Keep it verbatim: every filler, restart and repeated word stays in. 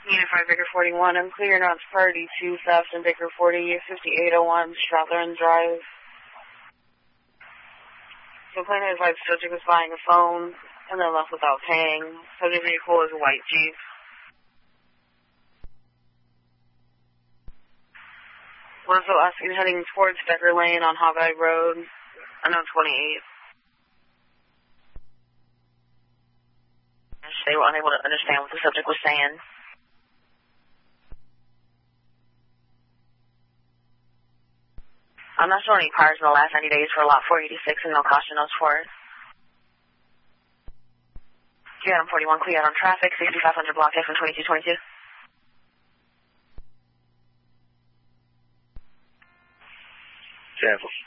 Unit five, Baker forty-one, I'm clear, Knott's Party, two Theft and Baker forty, fifty-eight oh one, Stratland Drive. Complainant advised subject was buying a phone and then left without paying. Subject vehicle is a white Jeep. Was also asking heading towards Becker Lane on Hogeye Road, unknown twenty-eight. They were unable to understand what the subject was saying. I'm not showing any cars in the last ninety days for lot four eighty-six and no caution notes for it. Q Adam forty-one, clear out on traffic, sixty-five hundred block F and twenty-two twenty-two. Cancel.